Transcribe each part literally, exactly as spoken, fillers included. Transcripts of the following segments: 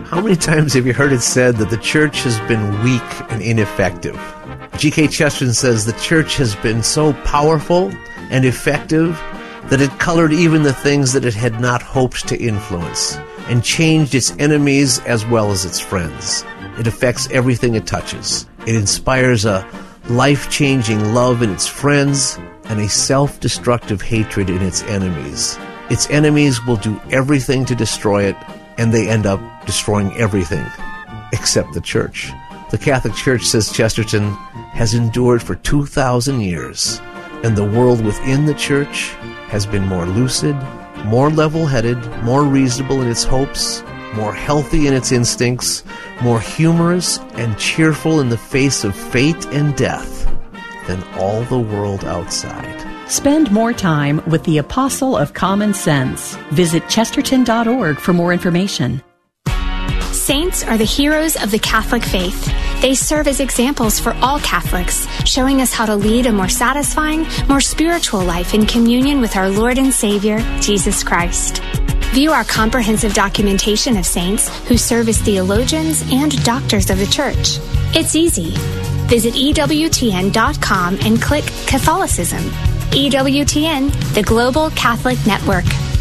How many times have you heard it said that the church has been weak and ineffective? G K Chesterton says the church has been so powerful and effective that it colored even the things that it had not hoped to influence, and changed its enemies as well as its friends. It affects everything it touches. It inspires a life-changing love in its friends and a self-destructive hatred in its enemies. Its enemies will do everything to destroy it, and they end up destroying everything except the church. The Catholic Church, says Chesterton, has endured for two thousand years, and the world within the church has been more lucid, more level-headed, more reasonable in its hopes, more healthy in its instincts, more humorous and cheerful in the face of fate and death than all the world outside. Spend more time with the Apostle of Common Sense. Visit chesterton dot org for more information. Saints are the heroes of the Catholic faith. They serve as examples for all Catholics, showing us how to lead a more satisfying, more spiritual life in communion with our Lord and Savior, Jesus Christ. View our comprehensive documentation of saints who serve as theologians and doctors of the Church. It's easy. Visit E W T N dot com and click Catholicism. E W T N, the Global Catholic Network.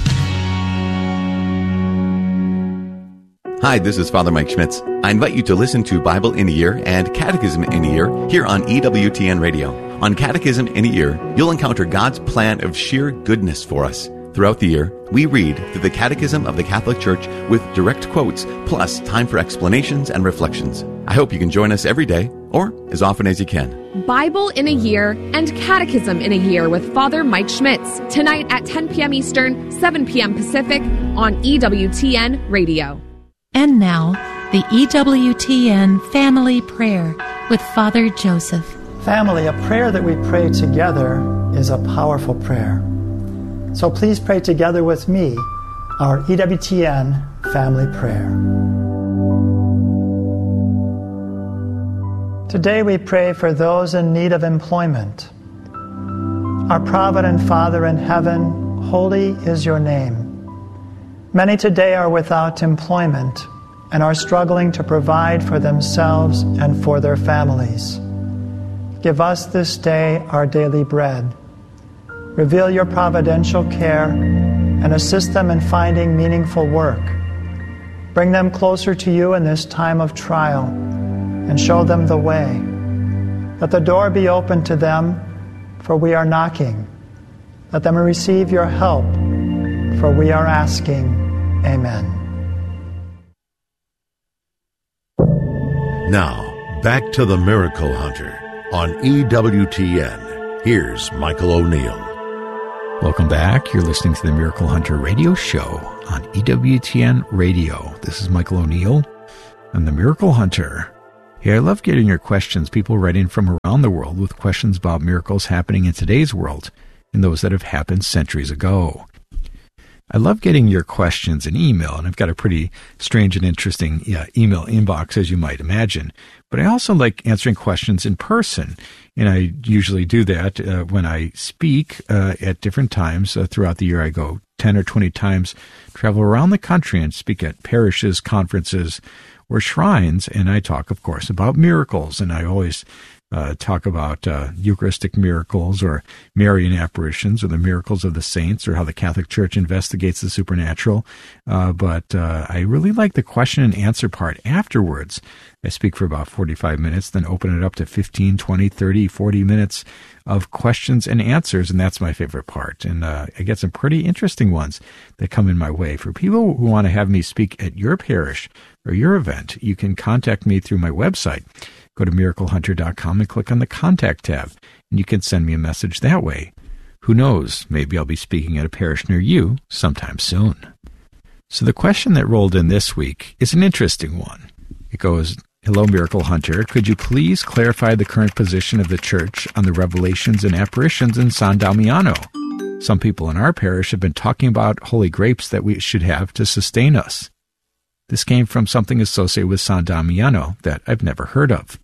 Hi, this is Father Mike Schmitz. I invite you to listen to Bible in a Year and Catechism in a Year here on E W T N Radio. On Catechism in a Year, you'll encounter God's plan of sheer goodness for us. Throughout the year, we read through the Catechism of the Catholic Church with direct quotes, plus time for explanations and reflections. I hope you can join us every day, or as often as you can. Bible in a Year and Catechism in a Year with Father Mike Schmitz, tonight at ten p.m. Eastern, seven p.m. Pacific on E W T N Radio. And now, the E W T N Family Prayer with Father Joseph. Family, a prayer that we pray together is a powerful prayer. So please pray together with me our E W T N Family Prayer. Today we pray for those in need of employment. Our provident Father in heaven, holy is your name. Many today are without employment and are struggling to provide for themselves and for their families. Give us this day our daily bread. Reveal your providential care and assist them in finding meaningful work. Bring them closer to you in this time of trial and show them the way. Let the door be open to them, for we are knocking. Let them receive your help, for we are asking. Amen. Now, back to the Miracle Hunter on E W T N. Here's Michael O'Neill. Welcome back. You're listening to the Miracle Hunter radio show on E W T N Radio. This is Michael O'Neill and the Miracle Hunter. Hey, I love getting your questions. People writing from around the world with questions about miracles happening in today's world and those that have happened centuries ago. I love getting your questions in email, and I've got a pretty strange and interesting yeah, email inbox, as you might imagine. But I also like answering questions in person, and I usually do that uh, when I speak uh, at different times uh, throughout the year. I go ten or twenty times, travel around the country and speak at parishes, conferences, or shrines, and I talk, of course, about miracles, and I always Uh, talk about uh, Eucharistic miracles or Marian apparitions or the miracles of the saints or how the Catholic Church investigates the supernatural. Uh, but uh, I really like the question and answer part afterwards. I speak for about forty-five minutes, then open it up to fifteen, twenty, thirty, forty minutes of questions and answers, and that's my favorite part. And uh, I get some pretty interesting ones that come in my way. For people who want to have me speak at your parish or your event, you can contact me through my website. Go to miracle hunter dot com and click on the Contact tab, and you can send me a message that way. Who knows, maybe I'll be speaking at a parish near you sometime soon. So the question that rolled in this week is an interesting one. It goes, hello, Miracle Hunter. Could you please clarify the current position of the Church on the revelations and apparitions in San Damiano? Some people in our parish have been talking about holy grapes that we should have to sustain us. This came from something associated with San Damiano that I've never heard of.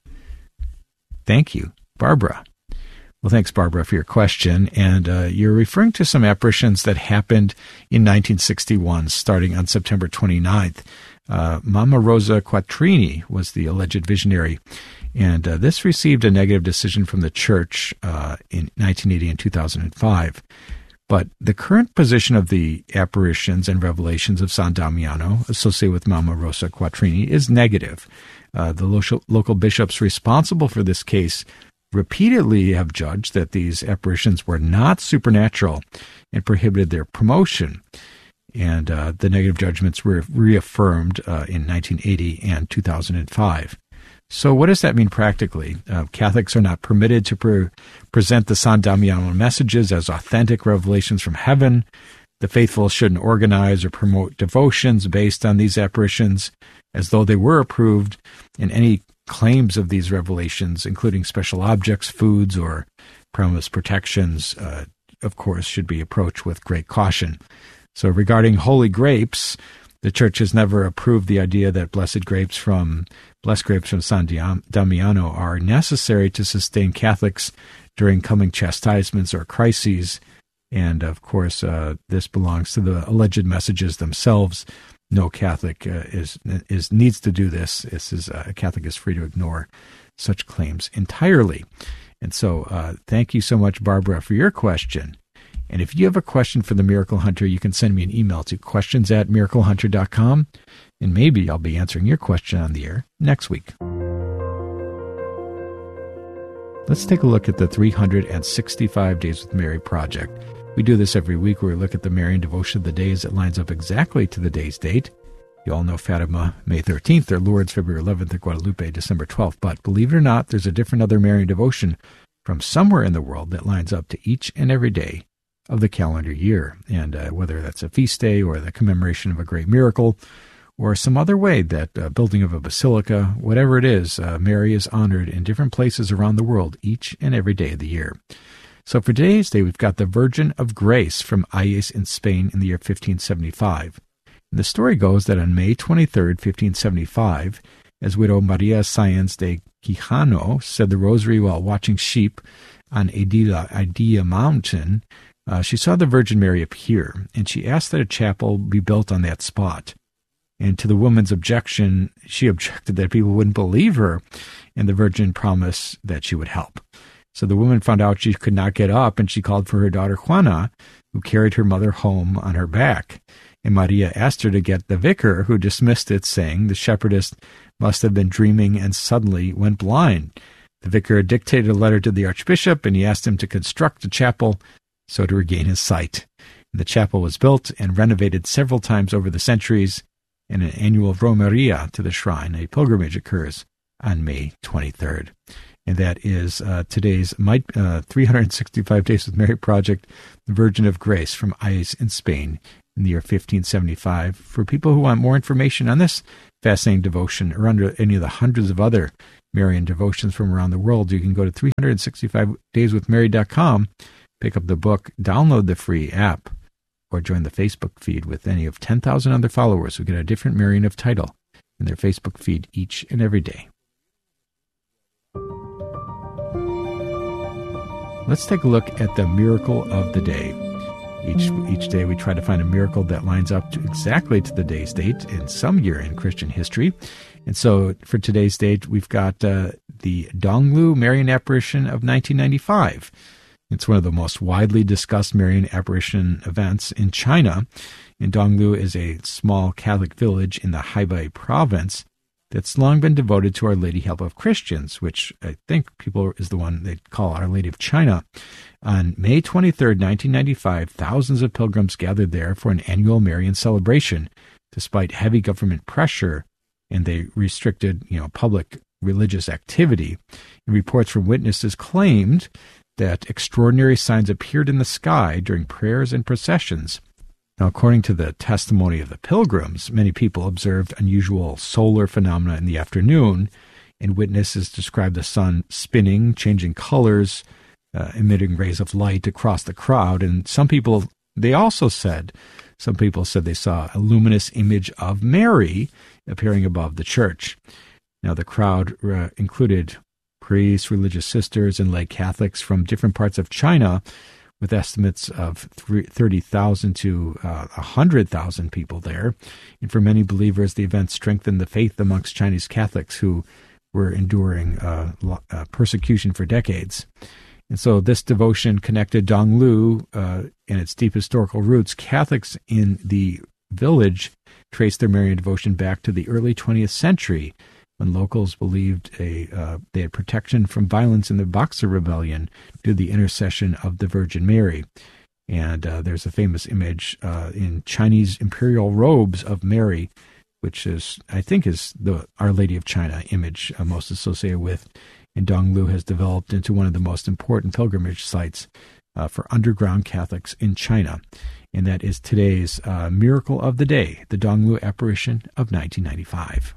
Thank you, Barbara. Well, thanks, Barbara, for your question. And uh, you're referring to some apparitions that happened in nineteen sixty-one, starting on September twenty-ninth. Uh, Mama Rosa Quattrini was the alleged visionary, and uh, this received a negative decision from the church uh, in nineteen eighty and two thousand five. But the current position of the apparitions and revelations of San Damiano associated with Mama Rosa Quattrini is negative. Uh, the local, local bishops responsible for this case repeatedly have judged that these apparitions were not supernatural and prohibited their promotion. And uh, the negative judgments were reaffirmed uh, in nineteen eighty and two thousand five. So what does that mean practically? Uh, Catholics are not permitted to pre- present the San Damiano messages as authentic revelations from heaven. The faithful shouldn't organize or promote devotions based on these apparitions as though they were approved, and any claims of these revelations, including special objects, foods, or promised protections, uh, of course, should be approached with great caution. So regarding holy grapes, the Church has never approved the idea that blessed grapes from blessed grapes from San Damiano are necessary to sustain Catholics during coming chastisements or crises. And of course, uh, this belongs to the alleged messages themselves. No Catholic uh, is is needs to do this. This is uh, a Catholic is free to ignore such claims entirely. And so, uh, thank you so much, Barbara, for your question. And if you have a question for the Miracle Hunter, you can send me an email to questions at miracle hunter dot com, and maybe I'll be answering your question on the air next week. Let's take a look at the three hundred sixty-five Days with Mary project. We do this every week where we look at the Marian devotion of the days that lines up exactly to the day's date. You all know Fatima, May thirteenth, or Lourdes, February eleventh, or Guadalupe, December twelfth. But believe it or not, there's a different other Marian devotion from somewhere in the world that lines up to each and every day of the calendar year. And uh, whether that's a feast day or the commemoration of a great miracle or some other way that uh, building of a basilica, whatever it is, uh, Mary is honored in different places around the world each and every day of the year. So for today's day, we've got the Virgin of Grace from Ayes in Spain in the year fifteen seventy-five. And the story goes that on May twenty-third, fifteen seventy-five, as widow Maria Sáenz de Quijano said the rosary while watching sheep on Idilla, Idilla Mountain, uh, she saw the Virgin Mary appear, and she asked that a chapel be built on that spot. And to the woman's objection, she objected that people wouldn't believe her, and the Virgin promised that she would help. So the woman found out she could not get up, and she called for her daughter Juana, who carried her mother home on her back. And Maria asked her to get the vicar, who dismissed it, saying the shepherdess must have been dreaming and suddenly went blind. The vicar dictated a letter to the archbishop, and he asked him to construct a chapel so to regain his sight. And the chapel was built and renovated several times over the centuries, and an annual Romeria to the shrine, a pilgrimage, occurs on May twenty-third. And that is uh, today's uh, three hundred sixty-five Days with Mary project, the Virgin of Grace from Ayes in Spain in the year fifteen seventy-five. For people who want more information on this fascinating devotion or under any of the hundreds of other Marian devotions from around the world, you can go to three hundred sixty-five days with mary dot com, pick up the book, download the free app, or join the Facebook feed with any of ten thousand other followers who get a different Marian of title in their Facebook feed each and every day. Let's take a look at the miracle of the day. Each each day we try to find a miracle that lines up to exactly to the day's date in some year in Christian history. And so for today's date, we've got uh, the Donglu Marian apparition of nineteen ninety-five. It's one of the most widely discussed Marian apparition events in China. And Donglu is a small Catholic village in the Hebei province that's long been devoted to Our Lady Help of Christians, which I think people is the one they call Our Lady of China. On May twenty-third, nineteen ninety-five, thousands of pilgrims gathered there for an annual Marian celebration, despite heavy government pressure, and they restricted, you know, public religious activity. And reports from witnesses claimed that extraordinary signs appeared in the sky during prayers and processions. Now, according to the testimony of the pilgrims, many people observed unusual solar phenomena in the afternoon, and witnesses described the sun spinning, changing colors, uh, emitting rays of light across the crowd. And some people, they also said, some people said they saw a luminous image of Mary appearing above the church. Now, the crowd uh, included priests, religious sisters, and lay Catholics from different parts of China, with estimates of thirty thousand to uh, one hundred thousand people there. And for many believers, the event strengthened the faith amongst Chinese Catholics who were enduring uh, uh, persecution for decades. And so this devotion connected Donglu uh, and its deep historical roots. Catholics in the village traced their Marian devotion back to the early twentieth century, when locals believed a uh, they had protection from violence in the Boxer Rebellion due to the intercession of the Virgin Mary. And uh, there's a famous image uh, in Chinese imperial robes of Mary, which is, I think, is the Our Lady of China image uh, most associated with. And Donglu has developed into one of the most important pilgrimage sites uh, for underground Catholics in China. And that is today's uh, Miracle of the Day, the Donglu apparition of nineteen ninety-five.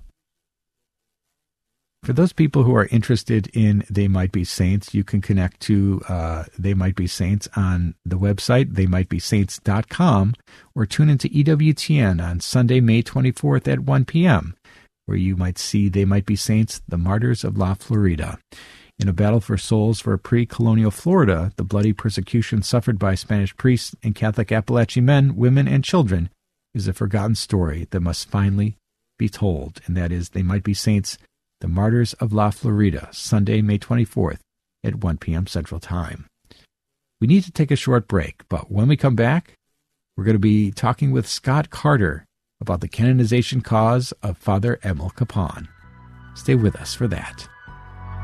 For those people who are interested in They Might Be Saints, you can connect to uh, They Might Be Saints on the website, they might be saints dot com, or tune into E W T N on Sunday, May twenty-fourth at one p.m., where you might see They Might Be Saints, the Martyrs of La Florida. In a battle for souls for pre-colonial Florida, the bloody persecution suffered by Spanish priests and Catholic Appalachian men, women, and children is a forgotten story that must finally be told, and that is They Might Be Saints, the Martyrs of La Florida, Sunday, May twenty-fourth at one p.m. Central Time. We need to take a short break, but when we come back, we're going to be talking with Scott Carter about the canonization cause of Father Emil Kapaun. Stay with us for that.